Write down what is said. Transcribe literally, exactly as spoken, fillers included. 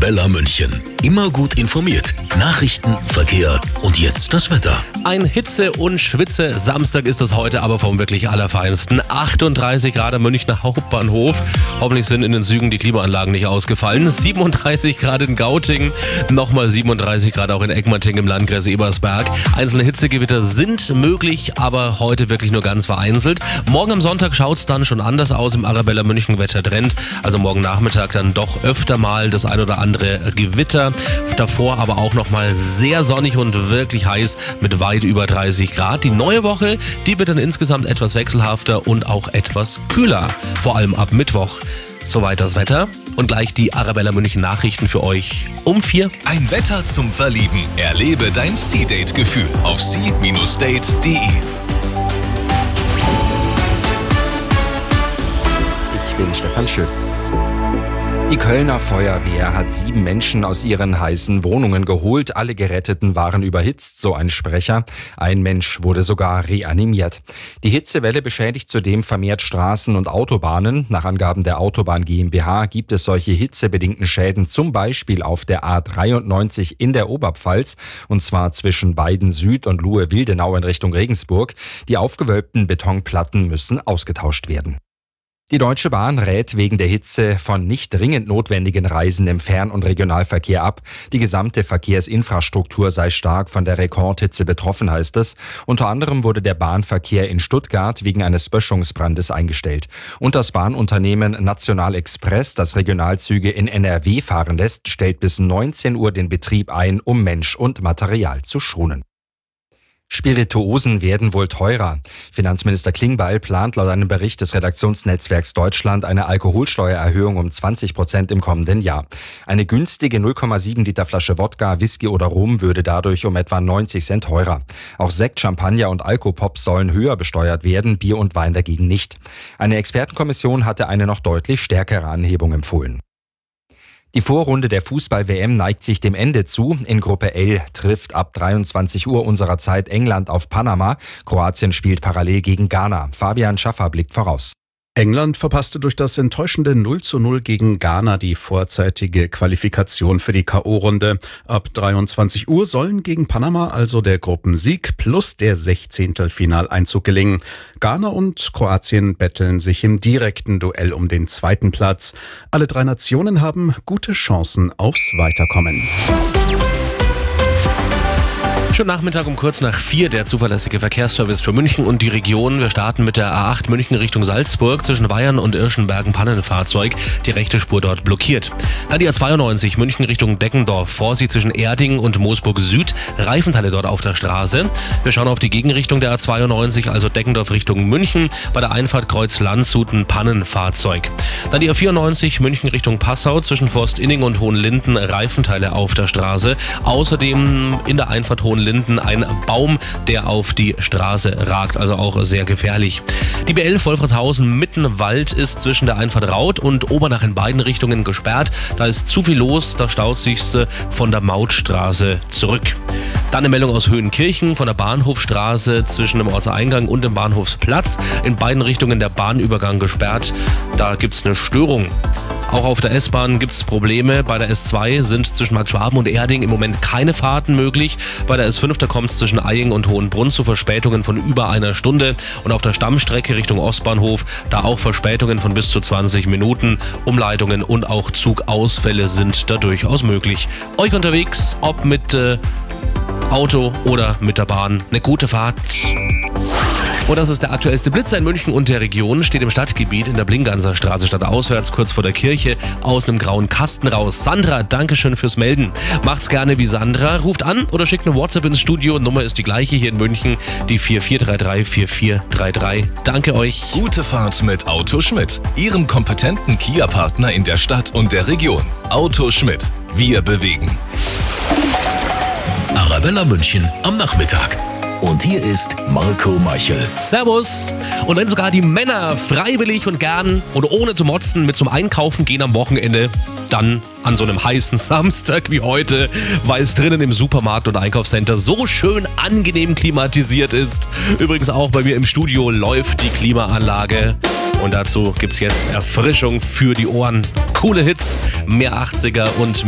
Arabella München. Immer gut informiert. Nachrichten, Verkehr und jetzt das Wetter. Ein Hitze- und Schwitze-Samstag ist es heute, aber vom wirklich Allerfeinsten. achtunddreißig Grad am Münchner Hauptbahnhof. Hoffentlich sind in den Zügen die Klimaanlagen nicht ausgefallen. siebenunddreißig Grad in Gauting, nochmal siebenunddreißig Grad auch in Egmating im Landkreis Ebersberg. Einzelne Hitzegewitter sind möglich, aber heute wirklich nur ganz vereinzelt. Morgen am Sonntag schaut es dann schon anders aus im Arabella München Wettertrend. Also morgen Nachmittag dann doch öfter mal das ein oder andere Gewitter. Davor aber auch nochmal sehr sonnig und wirklich heiß mit weit über dreißig Grad. Die neue Woche, die wird dann insgesamt etwas wechselhafter und auch etwas kühler. Vor allem ab Mittwoch. Soweit das Wetter. Und gleich die Arabella München Nachrichten für euch um vier. Ein Wetter zum Verlieben. Erlebe dein Sea-Date-Gefühl auf sea Date punkt de. Ich bin Stefan Schütz. Die Kölner Feuerwehr hat sieben Menschen aus ihren heißen Wohnungen geholt. Alle Geretteten waren überhitzt, so ein Sprecher. Ein Mensch wurde sogar reanimiert. Die Hitzewelle beschädigt zudem vermehrt Straßen und Autobahnen. Nach Angaben der Autobahn GmbH gibt es solche hitzebedingten Schäden zum Beispiel auf der A dreiundneunzig in der Oberpfalz, und zwar zwischen Weiden Süd und Luhe-Wildenau in Richtung Regensburg. Die aufgewölbten Betonplatten müssen ausgetauscht werden. Die Deutsche Bahn rät wegen der Hitze von nicht dringend notwendigen Reisen im Fern- und Regionalverkehr ab. Die gesamte Verkehrsinfrastruktur sei stark von der Rekordhitze betroffen, heißt es. Unter anderem wurde der Bahnverkehr in Stuttgart wegen eines Böschungsbrandes eingestellt. Und das Bahnunternehmen National Express, das Regionalzüge in N R W fahren lässt, stellt bis neunzehn Uhr den Betrieb ein, um Mensch und Material zu schonen. Spirituosen werden wohl teurer. Finanzminister Klingbeil plant laut einem Bericht des Redaktionsnetzwerks Deutschland eine Alkoholsteuererhöhung um zwanzig Prozent im kommenden Jahr. Eine günstige null Komma sieben Liter Flasche Wodka, Whisky oder Rum würde dadurch um etwa neunzig Cent teurer. Auch Sekt, Champagner und Alkopop sollen höher besteuert werden, Bier und Wein dagegen nicht. Eine Expertenkommission hatte eine noch deutlich stärkere Anhebung empfohlen. Die Vorrunde der Fußball-W M neigt sich dem Ende zu. In Gruppe L trifft ab dreiundzwanzig Uhr unserer Zeit England auf Panama. Kroatien spielt parallel gegen Ghana. Fabian Schaffer blickt voraus. England verpasste durch das enttäuschende null zu null gegen Ghana die vorzeitige Qualifikation für die K O-Runde. Ab dreiundzwanzig Uhr sollen gegen Panama also der Gruppensieg plus der Sechzehntelfinaleinzug gelingen. Ghana und Kroatien betteln sich im direkten Duell um den zweiten Platz. Alle drei Nationen haben gute Chancen aufs Weiterkommen. Schönen Nachmittag um kurz nach vier, der zuverlässige Verkehrsservice für München und die Region. Wir starten mit der A acht München Richtung Salzburg. Zwischen Weyern und Irschenbergen Pannenfahrzeug. Die rechte Spur dort blockiert. Dann die A zweiundneunzig München Richtung Deckendorf. Vorsicht zwischen Erding und Moosburg Süd. Reifenteile dort auf der Straße. Wir schauen auf die Gegenrichtung der A zweiundneunzig, also Deckendorf Richtung München. Bei der Einfahrt Kreuz Landshut ein Pannenfahrzeug. Dann die A vierundneunzig München Richtung Passau. Zwischen Forstinning und Hohenlinden Reifenteile auf der Straße. Außerdem in der Einfahrt Hohenlinden ein Baum, der auf die Straße ragt, also auch sehr gefährlich. Die B elf Wolfratshausen-Mittenwald ist zwischen der Einfahrt Raut und Obernach in beiden Richtungen gesperrt. Da ist zu viel los, da staut sich's von der Mautstraße zurück. Dann eine Meldung aus Höhenkirchen von der Bahnhofstraße zwischen dem Ortseingang und dem Bahnhofsplatz. In beiden Richtungen der Bahnübergang gesperrt. Da gibt's eine Störung. Auch auf der S-Bahn gibt es Probleme. Bei der S zwei sind zwischen Marktschwaben und Erding im Moment keine Fahrten möglich. Bei der S fünf, da kommt es zwischen Eying und Hohenbrunn zu Verspätungen von über einer Stunde. Und auf der Stammstrecke Richtung Ostbahnhof, da auch Verspätungen von bis zu zwanzig Minuten. Umleitungen und auch Zugausfälle sind da durchaus möglich. Euch unterwegs, ob mit äh, Auto oder mit der Bahn, eine gute Fahrt. Und das ist der aktuellste Blitzer in München und der Region. Steht im Stadtgebiet in der Blinganser Straße stadtauswärts, kurz vor der Kirche, aus einem grauen Kasten raus. Sandra, Dankeschön fürs Melden. Macht's gerne wie Sandra. Ruft an oder schickt eine WhatsApp ins Studio. Nummer ist die gleiche hier in München, die vier vier drei drei vier vier drei drei. Danke euch. Gute Fahrt mit Auto Schmidt, Ihrem kompetenten Kia-Partner in der Stadt und der Region. Auto Schmidt. Wir bewegen. Arabella München am Nachmittag. Und hier ist Marco Meichel. Servus. Und wenn sogar die Männer freiwillig und gern und ohne zu motzen mit zum Einkaufen gehen am Wochenende, dann an so einem heißen Samstag wie heute, weil es drinnen im Supermarkt und Einkaufscenter so schön angenehm klimatisiert ist. Übrigens auch bei mir im Studio läuft die Klimaanlage. Und dazu gibt's jetzt Erfrischung für die Ohren. Coole Hits, mehr achtziger und